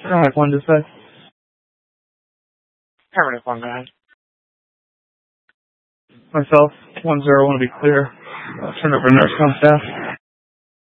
Paramedic 1 dispatch. Paramedic 1, go ahead. Myself, 1-0, want to be clear. Turn over nurse on staff.